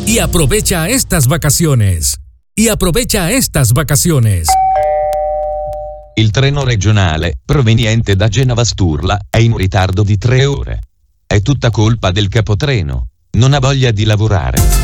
Y aprovecha estas vacaciones. Il treno regionale, proveniente da Genova Sturla, è in ritardo di 3 ore. È tutta colpa del capotreno. Non ha voglia di lavorare.